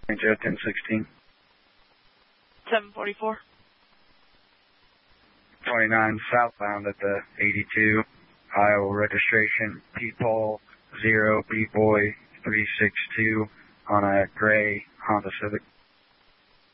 Joe 1016. 744. 29 southbound at the 82, Iowa registration, P-Pole 0 B-Boy 362 on a gray Honda Civic.